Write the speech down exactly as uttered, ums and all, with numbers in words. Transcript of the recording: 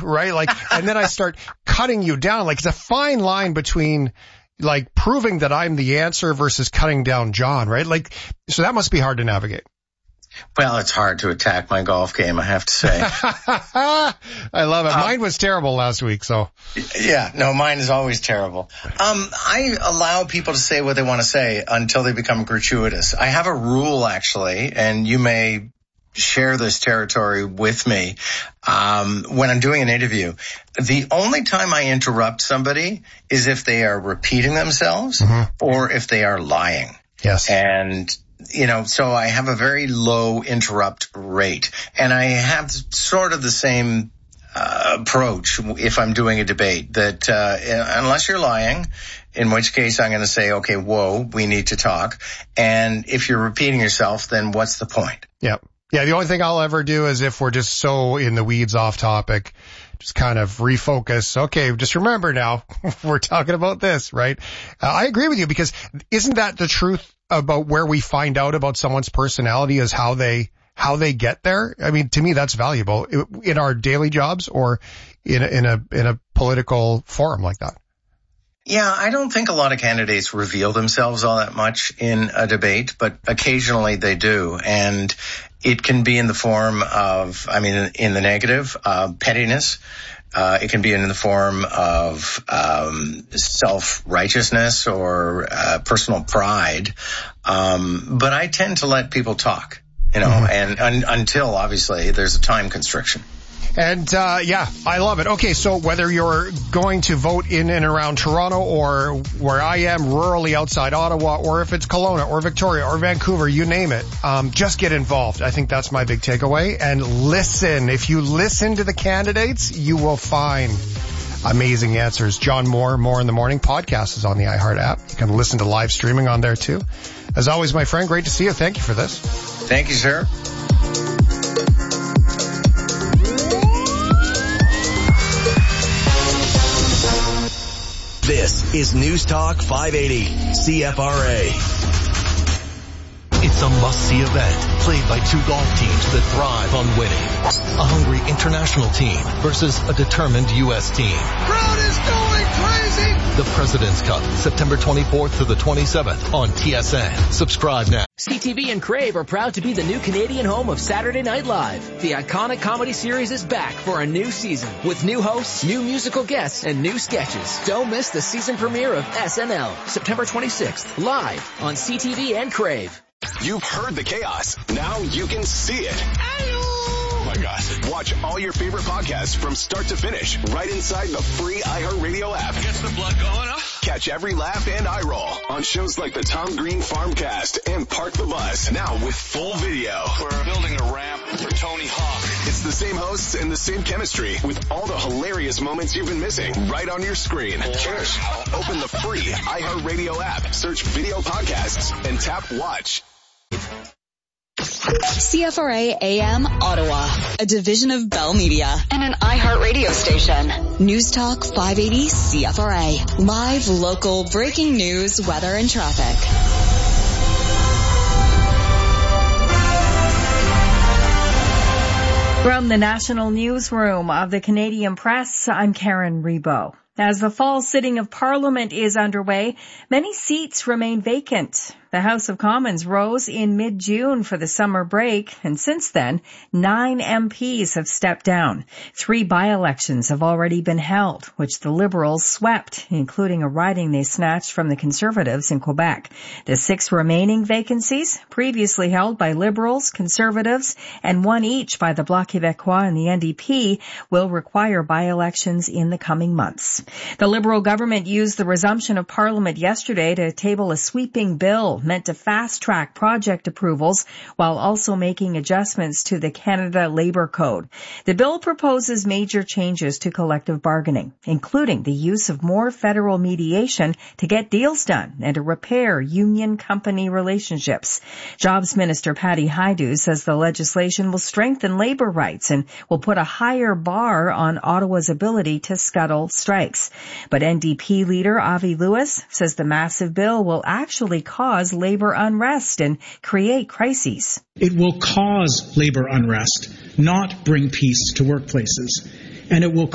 right? Like, and then I start cutting you down. Like, it's a fine line between like proving that I'm the answer versus cutting down John, right? Like, so that must be hard to navigate. Well, it's hard to attack my golf game, I have to say. I love it. Um, mine was terrible last week, so. Yeah, no, mine is always terrible. Um, I allow people to say what they want to say until they become gratuitous. I have a rule, actually, and you may share this territory with me. Um, when I'm doing an interview, the only time I interrupt somebody is if they are repeating themselves mm-hmm. or if they are lying. Yes. And you know, so I have a very low interrupt rate, and I have sort of the same uh, approach if I'm doing a debate that uh, unless you're lying, in which case I'm going to say, okay, whoa, we need to talk. And if you're repeating yourself, then what's the point? Yeah. Yeah. The only thing I'll ever do is if we're just so in the weeds off topic, just kind of refocus. Okay, just remember now, we're talking about this, right? Uh, I agree with you, because isn't that the truth about where we find out about someone's personality is how they, how they get there? I mean, to me, that's valuable in our daily jobs or in a, in a, in a political forum like that. Yeah, I don't think a lot of candidates reveal themselves all that much in a debate, but occasionally they do. And it can be in the form of, I mean, in the negative, uh, pettiness. Uh, it can be in the form of um, self-righteousness or uh, personal pride. Um, but I tend to let people talk, you know, mm-hmm. and un- until, obviously, there's a time constriction. And, uh, yeah, I love it. Okay, so whether you're going to vote in and around Toronto or where I am, rurally outside Ottawa, or if it's Kelowna or Victoria or Vancouver, you name it, um, just get involved. I think that's my big takeaway. And listen. If you listen to the candidates, you will find amazing answers. John Moore, More in the Morning podcast is on the iHeart app. You can listen to live streaming on there too. As always, my friend, great to see you. Thank you for this. Thank you, sir. This is News Talk five eighty, C F R A. It's a must-see event played by two golf teams that thrive on winning. A hungry international team versus a determined U S team. Crowd is going crazy! The President's Cup, September twenty-fourth to the twenty-seventh on T S N. Subscribe now. C T V and Crave are proud to be the new Canadian home of Saturday Night Live. The iconic comedy series is back for a new season with new hosts, new musical guests, and new sketches. Don't miss the season premiere of S N L, September twenty-sixth, live on C T V and Crave. You've heard the chaos. Now you can see it. Oh my gosh. Watch all your favorite podcasts from start to finish right inside the free iHeartRadio app. Gets the blood going, huh? Catch every laugh and eye roll on shows like the Tom Green Farmcast and Park the Bus. Now with full video. We're building a ramp for Tony Hawk. It's the same hosts and the same chemistry with all the hilarious moments you've been missing right on your screen. Cheers. Open the free iHeartRadio app, search video podcasts, and tap watch. C F R A A M Ottawa, a division of Bell Media and an iHeart radio station. News Talk five eighty C F R A. Live, local, breaking news, weather, and traffic. From the National Newsroom of the Canadian Press, I'm Karen Rebo. As the fall sitting of Parliament is underway, many seats remain vacant. The House of Commons rose in mid-June for the summer break, and since then, nine M Ps have stepped down. Three by-elections have already been held, which the Liberals swept, including a riding they snatched from the Conservatives in Quebec. The six remaining vacancies, previously held by Liberals, Conservatives, and one each by the Bloc Québécois and the N D P, will require by-elections in the coming months. The Liberal government used the resumption of Parliament yesterday to table a sweeping bill meant to fast-track project approvals while also making adjustments to the Canada Labour Code. The bill proposes major changes to collective bargaining, including the use of more federal mediation to get deals done and to repair union-company relationships. Jobs Minister Patty Hajdu says the legislation will strengthen labour rights and will put a higher bar on Ottawa's ability to scuttle strikes. But N D P leader Avi Lewis says the massive bill will actually cause labor unrest and create crises. It will cause labor unrest, not bring peace to workplaces. And it will